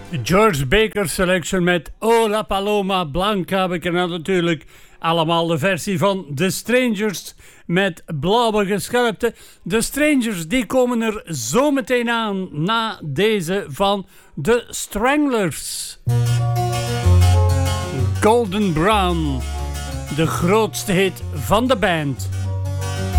George Baker Selection met Oh La Paloma Blanca. We kennen natuurlijk allemaal de versie van The Strangers met blauwe gescherpte. The Strangers die komen er zo meteen aan na deze van The Stranglers. Golden Brown, de grootste hit van de band.